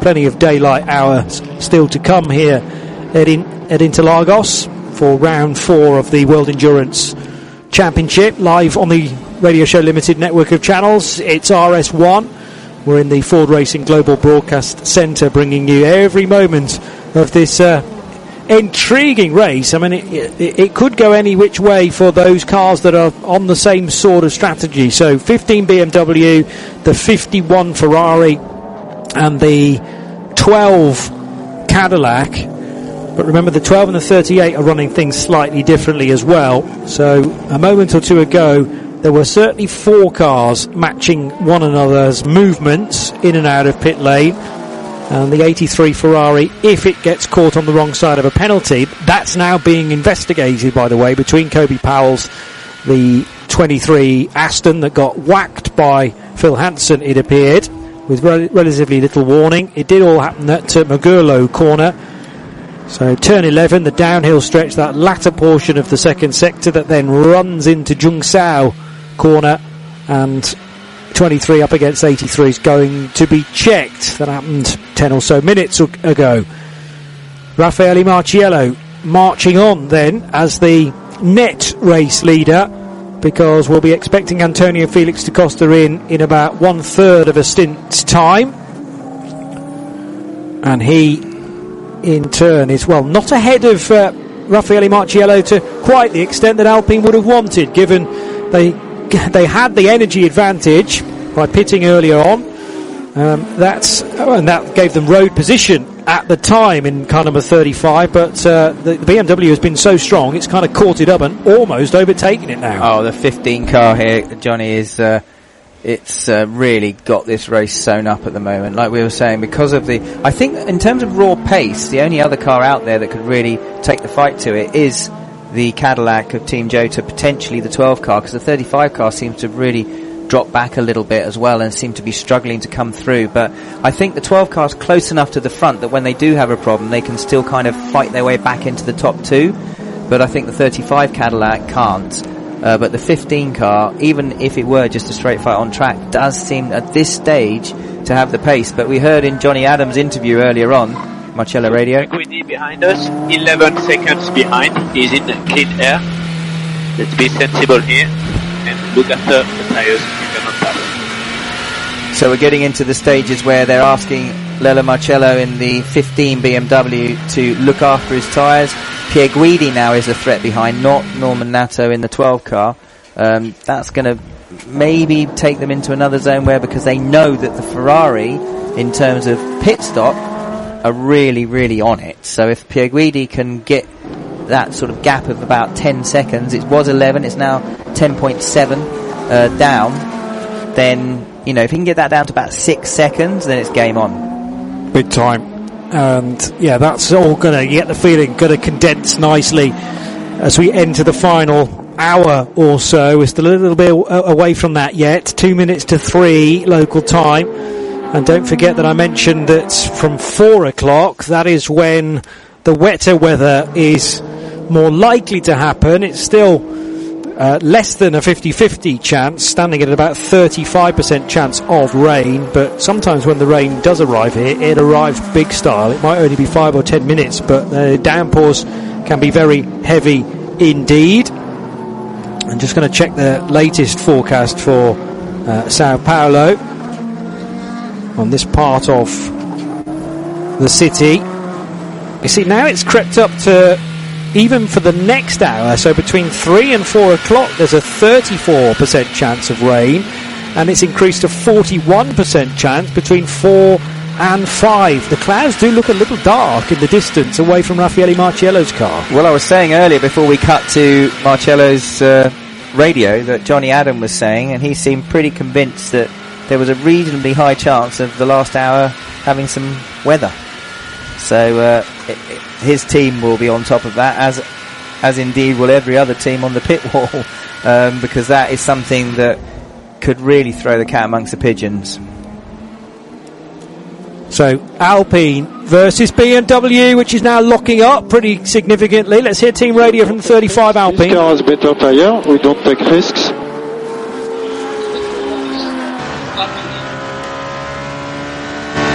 plenty of daylight hours still to come here at Interlagos for round 4 of the World Endurance Championship, live on the Radio Show Limited network of channels. It's RS1. We're in the Ford Racing Global Broadcast Centre, bringing you every moment of this intriguing race. I mean, it could go any which way for those cars that are on the same sort of strategy. So 15 BMW, the 51 Ferrari, and the 12 Cadillac. But remember, the 12 and the 38 are running things slightly differently as well. So a moment or two ago, there were certainly 4 cars matching one another's movements in and out of pit lane. And the 83 Ferrari, if it gets caught on the wrong side of a penalty, that's now being investigated, by the way, between Kobe Powell's, the 23 Aston that got whacked by Phil Hansen, it appeared, with relatively little warning. It did all happen at Mugello corner. So turn 11, the downhill stretch, that latter portion of the second sector that then runs into Jungsao corner, and 23 up against 83 is going to be checked. That happened 10 or so minutes ago. Raffaele Marciello marching on then as the net race leader, because we'll be expecting Antonio Felix da Costa in about 1/3 of a stint's time. And he, in turn, is, well, not ahead of Raffaele Marciello to quite the extent that Alpine would have wanted, given they had the energy advantage by pitting earlier on. And that gave them road position at the time in car number 35, but the BMW has been so strong, it's kind of caught it up and almost overtaken it now. Oh, the 15 car here, Johnny, is it's really got this race sewn up at the moment, like we were saying, because of I think in terms of raw pace, the only other car out there that could really take the fight to it is the Cadillac of Team Jota, potentially the 12 car, because the 35 car seems to really drop back a little bit as well and seem to be struggling to come through. But I think the 12 car's close enough to the front that when they do have a problem, they can still kind of fight their way back into the top 2. But I think the 35 Cadillac can't. But the 15 car, even if it were just a straight fight on track, does seem at this stage to have the pace. But we heard in Johnny Adams' interview earlier on, Marcello Radio. Equity behind us, 11 seconds behind. He's in clean air. Let's be sensible here and look after the tires on top. So we're getting into the stages where they're asking Lello Marcello in the 15 BMW to look after his tyres. Pierre Guidi now is a threat behind, not Norman Nato in the 12 car. That's going to maybe take them into another zone where, because they know that the Ferrari, in terms of pit stop, are really, really on it. So if Pierre Guidi can get that sort of gap of about 10 seconds, it was 11, it's now 10.7 down, then, you know, if he can get that down to about 6 seconds, then it's game on. Big time. And yeah, that's all going to, you get the feeling, going to condense nicely as we enter the final hour or so. We're still a little bit away from that yet. 2 minutes to 3 local time. And don't forget that I mentioned that from 4 o'clock, that is when the wetter weather is more likely to happen. It's still less than a 50-50 chance, standing at about 35% chance of rain. But sometimes when the rain does arrive here, it arrives big style. It might only be 5 or 10 minutes, but the downpours can be very heavy indeed. I'm just going to check the latest forecast for Sao Paulo on this part of the city. You see, now it's crept up to, even for the next hour, so between 3 and 4 o'clock, there's a 34% chance of rain, and it's increased to 41% chance between 4 and 5. The clouds do look a little dark in the distance away from Raffaele Marciello's car. Well, I was saying earlier, before we cut to Marcello's radio, that Johnny Adam was saying, and he seemed pretty convinced that there was a reasonably high chance of the last hour having some weather. So his team will be on top of that, as indeed will every other team on the pit wall, because that is something that could really throw the cat amongst the pigeons. So Alpine versus BMW, which is now locking up pretty significantly. Let's hear team radio from the 35 Alpine. This car has better tire. We don't take risks.